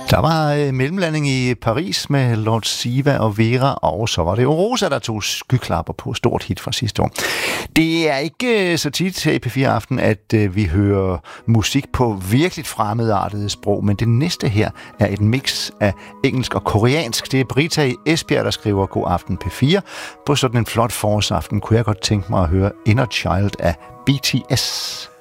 Der var mellemlanding i Paris med Lord Siva og Vera, og så var det jo Rosa, der tog skyklapper på. Stort hit fra sidste år. Det er ikke så tit her i P4 Aften, at vi hører musik på virkelig fremmedartede sprog, men det næste her er et mix af engelsk og koreansk. Det er Brita i Esbjerg, der skriver God Aften P4. På sådan en flot forårsaften kunne jeg godt tænke mig at høre Inner Child af BTS.